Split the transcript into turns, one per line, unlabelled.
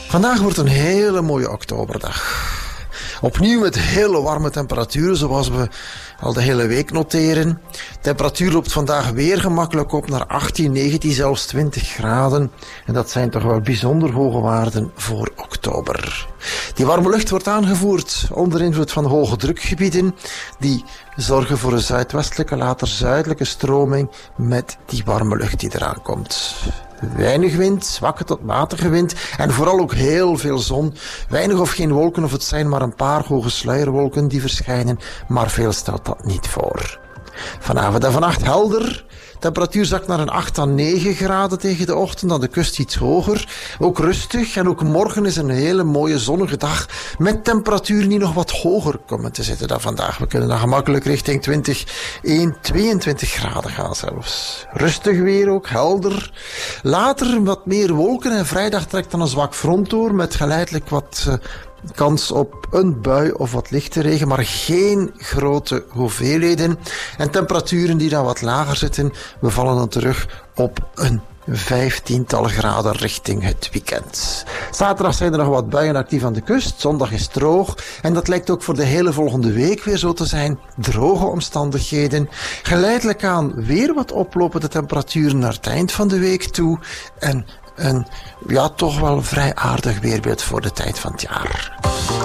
Vandaag wordt een hele mooie oktoberdag. Opnieuw met hele warme temperaturen, zoals we al de hele week noteren. De temperatuur loopt vandaag weer gemakkelijk op naar 18, 19, zelfs 20 graden. En dat zijn toch wel bijzonder hoge waarden voor oktober. Die warme lucht wordt aangevoerd onder invloed van hoge drukgebieden. Die zorgen voor een zuidwestelijke, later zuidelijke stroming met die warme lucht die eraan komt. Weinig wind, zwakke tot matige wind en vooral ook heel veel zon. Weinig of geen wolken, of het zijn maar een paar hoge sluierwolken die verschijnen, maar veel stelt dat niet voor. Vanavond en vannacht helder. Temperatuur zakt naar een 8 à 9 graden tegen de ochtend, aan de kust iets hoger. Ook rustig en ook morgen is een hele mooie zonnige dag met temperaturen die nog wat hoger komen te zitten dan vandaag. We kunnen dan gemakkelijk richting 22 graden gaan zelfs. Rustig weer ook, helder. Later wat meer wolken en vrijdag trekt dan een zwak front door met geleidelijk wat kans op een bui of wat lichte regen, maar geen grote hoeveelheden. En temperaturen die dan wat lager zitten, we vallen dan terug op een 15-tal graden richting het weekend. Zaterdag zijn er nog wat buien actief aan de kust. Zondag is droog. En dat lijkt ook voor de hele volgende week weer zo te zijn. Droge omstandigheden. Geleidelijk aan weer wat oplopende temperaturen naar het eind van de week toe. En een toch wel vrij aardig weerbeeld voor de tijd van het jaar.